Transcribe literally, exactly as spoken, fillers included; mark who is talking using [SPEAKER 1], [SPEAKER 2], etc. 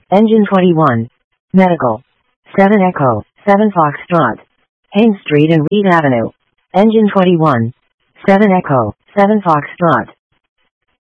[SPEAKER 1] Engine twenty-one. Medical. seven Echo, seven Foxtrot. Haines Street and Reed Avenue. Engine twenty-one. seven Echo, seven Foxtrot.